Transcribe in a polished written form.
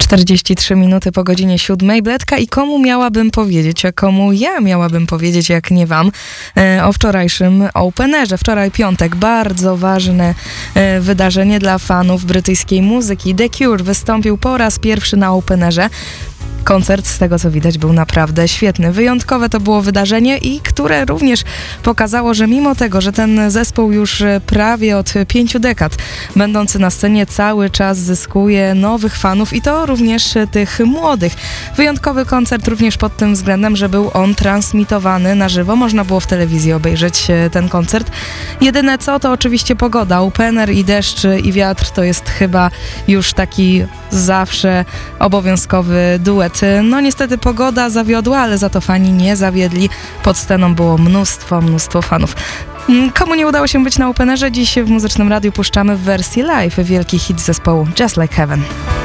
43 minuty po godzinie 7. Bledka i komu miałabym powiedzieć, a komu ja miałabym powiedzieć, jak nie wam, o wczorajszym Openerze. Wczoraj piątek, bardzo ważne wydarzenie dla fanów brytyjskiej muzyki. The Cure wystąpił po raz pierwszy na Openerze. Koncert, z tego co widać, był naprawdę świetny. Wyjątkowe to było wydarzenie i które również pokazało, że mimo tego, że ten zespół już prawie od 5 dekad będący na scenie cały czas zyskuje nowych fanów i to również tych młodych. Wyjątkowy koncert również pod tym względem, że był on transmitowany na żywo. Można było w telewizji obejrzeć ten koncert. Jedyne co, to oczywiście pogoda. Opener i deszcz i wiatr to jest chyba już taki zawsze obowiązkowy duet. No niestety pogoda zawiodła, ale za to fani nie zawiedli. Pod sceną było mnóstwo fanów. Komu nie udało się być na Openerze, dziś w Muzycznym Radiu puszczamy w wersji live wielki hit zespołu Just Like Heaven.